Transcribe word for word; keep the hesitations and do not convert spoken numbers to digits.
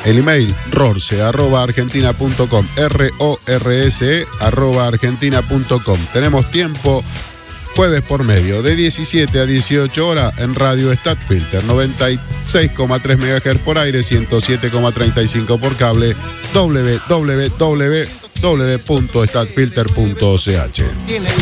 El email rorse arroba argentina punto com, R O R S E arroba argentina punto com. Tenemos tiempo jueves por medio, de diecisiete a dieciocho horas en Radio Stadtfilter, noventa y seis coma tres megahertz por aire, ciento siete coma treinta y cinco por cable, w w w punto stadtfilter punto c h.